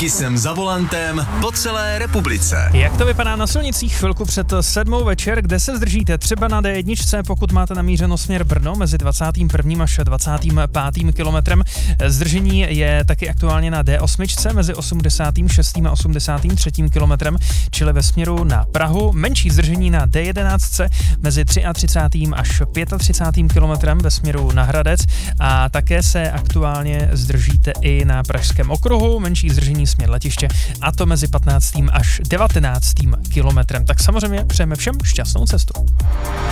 Taky jsem za volantem po celé republice. Jak to vypadá na silnicích chvilku před 7 večer, kde se zdržíte? Třeba na D1, pokud máte namířeno směr Brno mezi 21. až 25. kilometrem. Zdržení je taky aktuálně na D8 mezi 86. a 83. kilometrem, čili ve směru na Prahu. Menší zdržení na D11 mezi 33. až 35. kilometrem ve směru na Hradec a také se aktuálně zdržíte i na Pražském okruhu. Menší zdržení směr letiště a to mezi 15. až 19. kilometrem. Tak samozřejmě přejeme všem šťastnou cestu.